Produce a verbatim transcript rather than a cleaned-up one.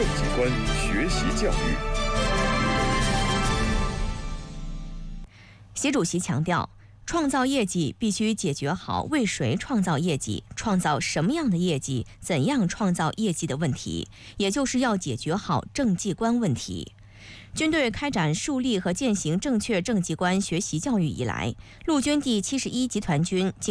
政绩观学习教育。 习主席强调，创造业绩必须解决好为谁创造业绩、创造什么样的业绩、怎样创造业绩的问题，也就是要解决好政绩观问题。军队开展树立和践行正确政绩观学习教育以来，陆军第七十一集团军